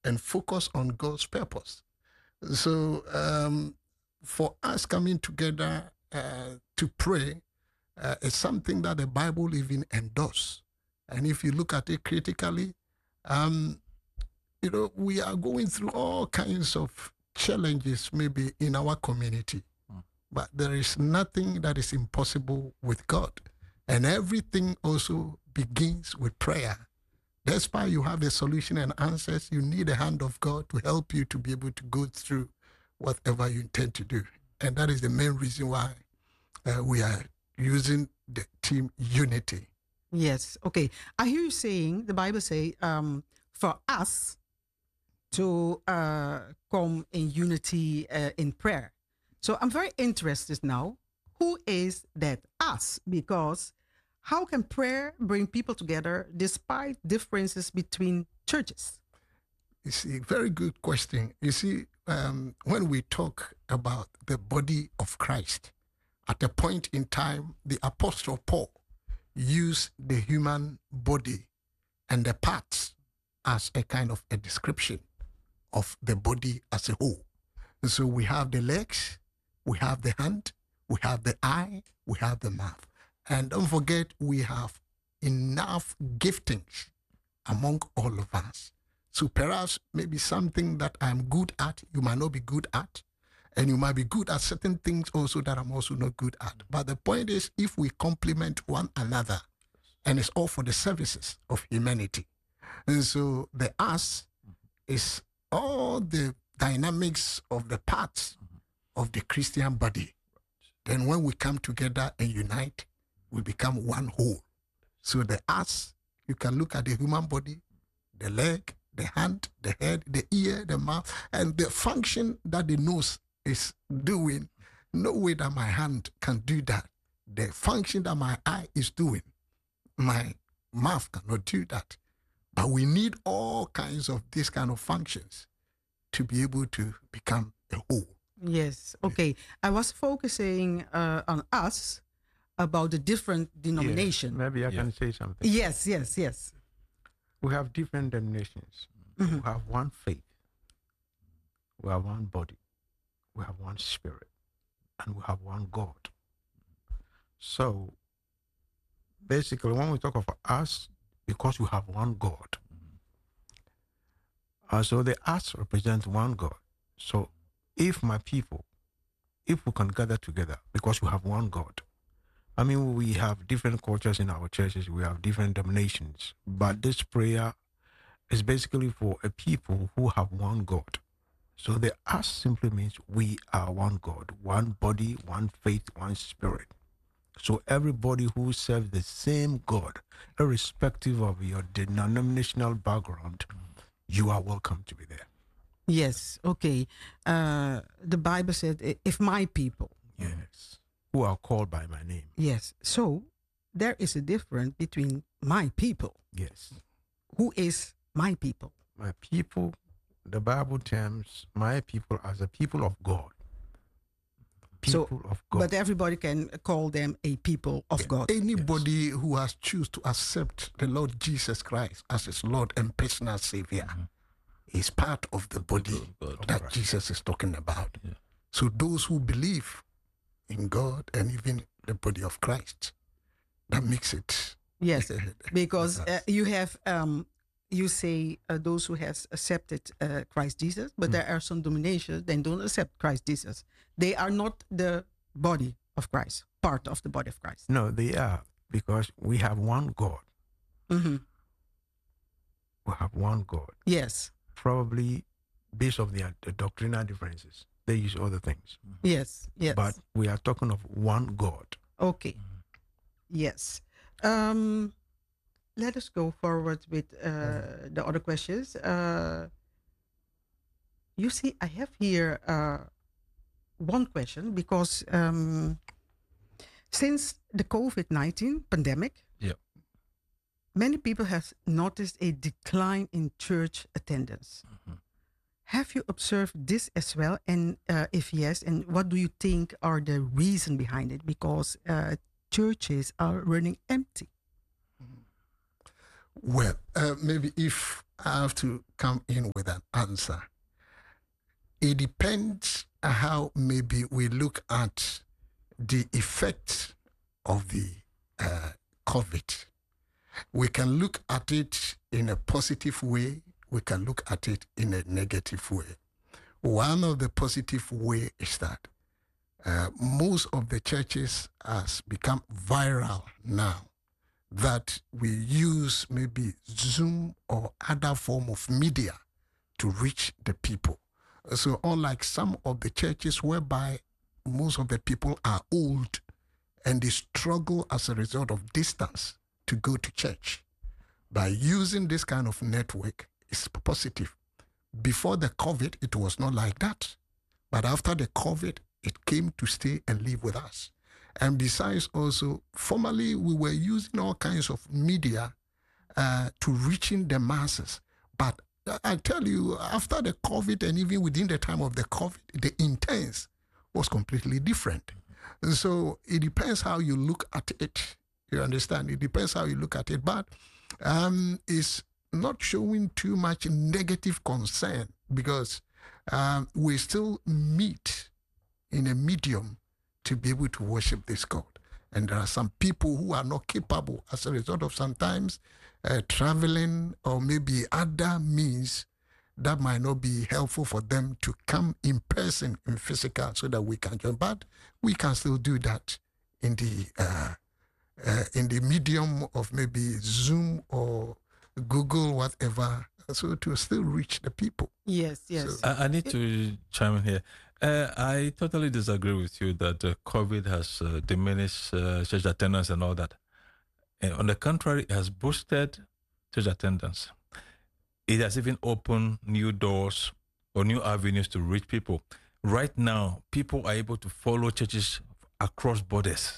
and focus on God's purpose. So for us coming together to pray is something that the Bible even endorses. And if you look at it critically, we are going through all kinds of challenges maybe in our community. But there is nothing that is impossible with God. And everything also begins with prayer. That's why you have the solution and answers. You need the hand of God to help you to be able to go through whatever you intend to do. And that is the main reason why we are using the team unity. Yes. Okay. I hear you saying, the Bible say, for us to come in unity in prayer. So I'm very interested now. Who is that us? Because how can prayer bring people together despite differences between churches? You see, very good question. You see, when we talk about the body of Christ, at a point in time, the Apostle Paul used the human body and the parts as a kind of a description of the body as a whole. And so we have the legs, we have the hand, we have the eye, we have the mouth. And don't forget, we have enough giftings among all of us. So perhaps maybe something that I'm good at, you might not be good at. And you might be good at certain things also that I'm also not good at. But the point is, if we complement one another, and it's all for the services of humanity. And so the us is all the dynamics of the parts of the Christian body. Then when we come together and unite, we become one whole. So the us, you can look at the human body, the leg, the hand, the head, the ear, the mouth, and the function that the nose is doing. No way that my hand can do that. The function that my eye is doing, my mouth cannot do that. But we need all kinds of these kind of functions to be able to become a whole. Yes. Okay. I was focusing on us about the different denominations. Yes, maybe I can say something. Yes. We have different denominations. Mm-hmm. We have one faith. We have one body. We have one spirit. And we have one God. So basically, when we talk of us, because we have one God. So the us represents one God. So if my people, if we can gather together, because we have one God. I mean, we have different cultures in our churches. We have different denominations. But this prayer is basically for a people who have one God. So the us simply means we are one God, one body, one faith, one spirit. So everybody who serves the same God, irrespective of your denominational background, you are welcome to be there. Yes. Okay. The Bible said, if my people. Yes. Who are called by my name. Yes. So there is a difference between my people. Yes. Who is my people? My people, the Bible terms my people as a people of God. People of God. But everybody can call them a people of God. Anybody who has choose to accept the Lord Jesus Christ as his Lord and personal Savior is part of the body that Jesus is talking about. Yeah. So those who believe in God and even the body of Christ, that makes it. Yes, because you have, you say those who have accepted Christ Jesus, but there are some denominations that don't accept Christ Jesus. They are not the body of Christ, part of the body of Christ. No, they are, because we have one God. Mm-hmm. We have one God. Yes. Probably based on the doctrinal differences. They use other things. Yes. But we are talking of one God. Okay. Yes. Let us go forward with the other questions. You see, I have here one question because since the COVID-19 pandemic, many people have noticed a decline in church attendance. Have you observed this as well? And if yes, and what do you think are the reason behind it? Because churches are running empty. Well, maybe if I have to come in with an answer, it depends how maybe we look at the effects of the COVID. We can look at it in a positive way. We can look at it in a negative way. One of the positive way is that most of the churches has become viral now, that we use maybe Zoom or other form of media to reach the people. So unlike some of the churches whereby most of the people are old and they struggle as a result of distance to go to church, by using this kind of network is positive. Before the COVID, it was not like that. But after the COVID, it came to stay and live with us. And besides also, formerly we were using all kinds of media to reaching the masses. But I tell you, after the COVID and even within the time of the COVID, the intent was completely different. So it depends how you look at it. You understand? It depends how you look at it. But it's not showing too much negative concern because we still meet in a medium to be able to worship this God. And there are some people who are not capable as a result of sometimes traveling or maybe other means that might not be helpful for them to come in person, in physical, so that we can join. But we can still do that in the medium of maybe Zoom or Google, whatever, so to still reach the people. Yes, yes. So, I need to chime in here. I totally disagree with you that COVID has diminished church attendance and all that. On the contrary, it has boosted church attendance. It has even opened new doors or new avenues to reach people. Right now, people are able to follow churches across borders.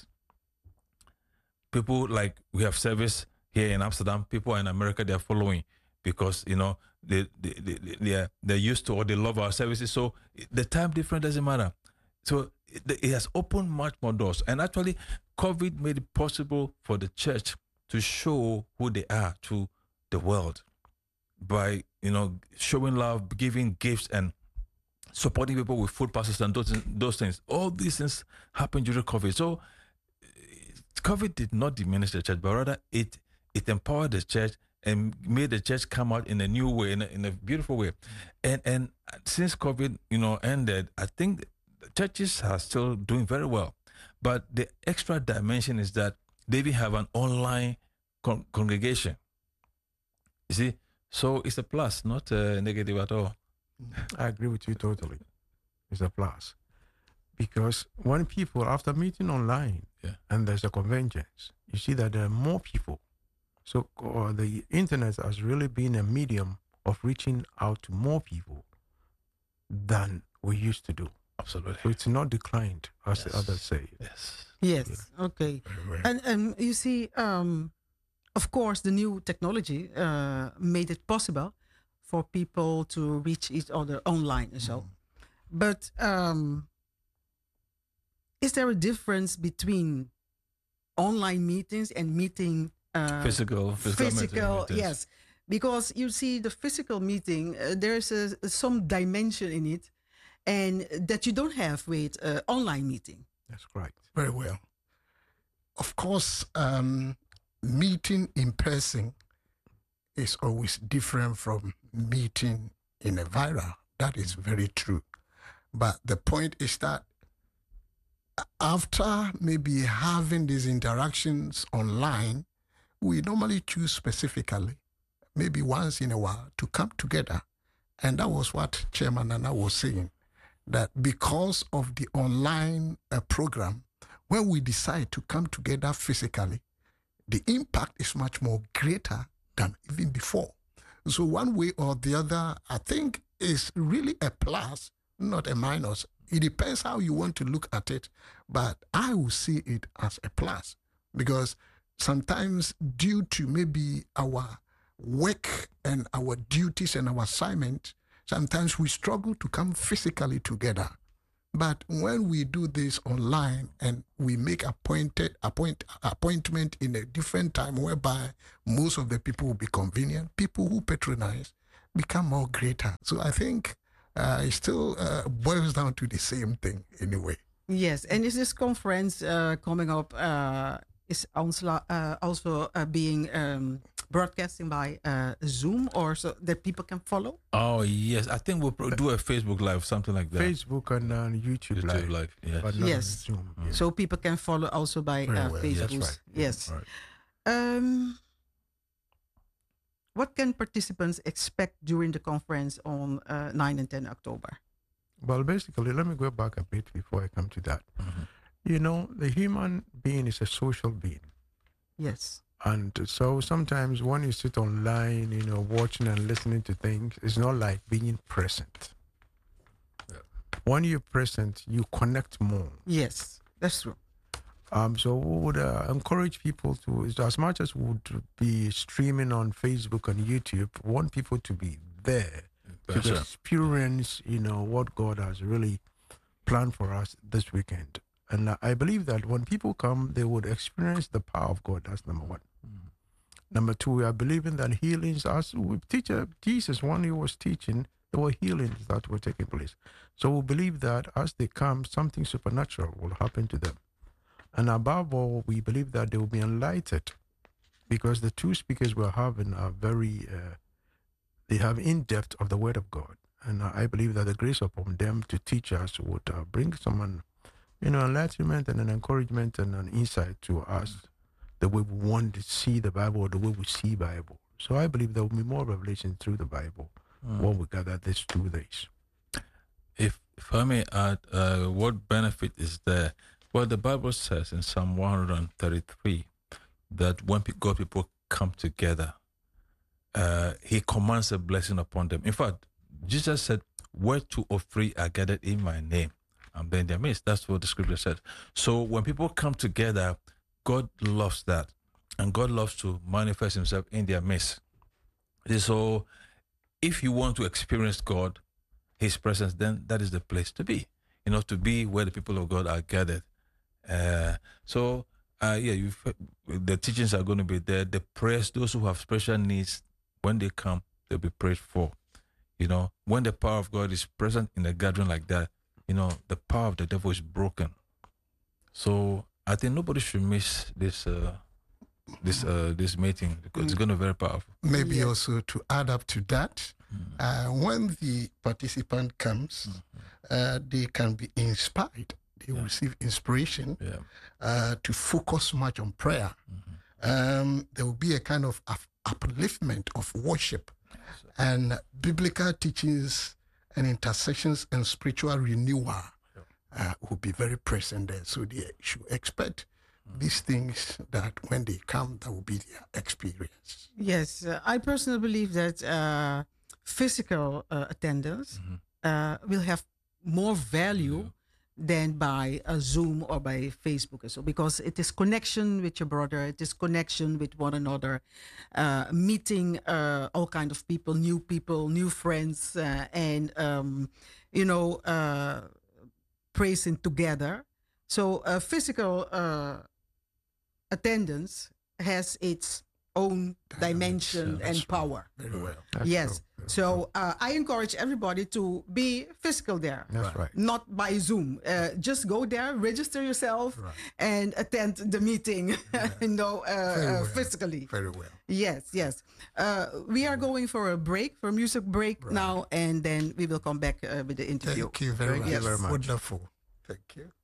People, like we have service here in Amsterdam, people in America, they're following because, you know, they're used to or they love our services. So the time difference doesn't matter. So it has opened much more doors. And actually, COVID made it possible for the church to show who they are to the world by, you know, showing love, giving gifts, and supporting people with food passes and those things. All these things happened during COVID. So COVID did not diminish the church, but rather it empowered the church and made the church come out in a new way, in a beautiful way. And since COVID, you know, ended, I think the churches are still doing very well. But the extra dimension is that they even have an online congregation. You see, so it's a plus, not a negative at all. I agree with you totally. It's a plus. Because when people, after meeting online, and there's a convergence, you see that there are more people. So the internet has really been a medium of reaching out to more people than we used to do. Absolutely. So it's not declined, as the others say. Yes. Yes. Okay. And you see, of course, the new technology made it possible for people to reach each other online and so. But is there a difference between online meetings and meeting physical meetings? Yes, because you see the physical meeting, there's some dimension in it, and that you don't have with online meeting. That's correct. Very well. Of course, meeting in person is always different from meeting in a viral. That is very true. But the point is that after maybe having these interactions online, we normally choose specifically, maybe once in a while, to come together. And that was what Chairman Nana was saying, that because of the online program, when we decide to come together physically, the impact is much more greater than even before. So one way or the other, I think is really a plus, not a minus. It depends how you want to look at it, but I will see it as a plus because sometimes due to maybe our work and our duties and our assignment, sometimes we struggle to come physically together. But when we do this online and we make appointment in a different time whereby most of the people will be convenient, people who patronize become more greater. So I think it still boils down to the same thing anyway. Yes, and is this conference coming up? Is also being broadcasting by Zoom, or so that people can follow? Oh yes, I think we'll do a Facebook Live, something like that. Facebook and YouTube Live. Yes. But not Yes. Zoom. Yeah. So people can follow also by Very well, Facebook. that's right. Yes. Right. What can participants expect during the conference on 9 and 10 October? Well, basically, let me go back a bit before I come to that. You know, the human being is a social being. Yes. And so sometimes when you sit online, you know, watching and listening to things, it's not like being present. Yeah. When you're present, you connect more. Yes, that's true. So we would encourage people to, as much as we would be streaming on Facebook and YouTube, want people to be there to Sure. experience, you know, what God has really planned for us this weekend. And I believe that when people come, they would experience the power of God. That's number one. Number two, we are believing that healings, as we teach Jesus, when he was teaching, there were healings that were taking place. So we believe that as they come, something supernatural will happen to them. And above all, we believe that they will be enlightened, because the two speakers we're having are very, they have in-depth of the Word of God. And I believe that the grace upon them to teach us would bring someone, you know, enlightenment and an encouragement and an insight to us, the way we want to see the Bible or the way we see Bible. So I believe there will be more revelation through the Bible when we gather these 2 days. If I may add, what benefit is there? Well, the Bible says in Psalm 133 that when God people come together, he commands a blessing upon them. In fact, Jesus said, where 2 or 3 are gathered in my name, I'm there in their midst. That's what the scripture said. So when people come together, God loves that. And God loves to manifest himself in their midst. So if you want to experience God, his presence, then that is the place to be. You know, to be where the people of God are gathered. The teachings are going to be there. The prayers, those who have special needs, when they come, they'll be prayed for. You know, when the power of God is present in a gathering like that, you know, the power of the devil is broken. So I think nobody should miss this meeting, because it's going to be very powerful. Maybe also to add up to that, when the participant comes, they can be inspired. They will receive inspiration to focus much on prayer. There will be a kind of upliftment of worship, and biblical teachings and intercessions and spiritual renewal will be very present there. So they should expect these things, that when they come, that will be their experience. Yes, I personally believe that physical attendance will have more value than by a Zoom or by Facebook or so, because it is connection with your brother, it is connection with one another, meeting all kind of people, new friends, and praising together. So physical attendance has its own dimension and power. Very well. Yes. So I encourage everybody to be physical there. That's right. Not by Zoom. Just go there, register yourself, and attend the meeting. Physically. Very well. Yes. We are going for a break, for a music break now, and then we will come back with the interview. Thank you very much. Yes. Wonderful. Thank you.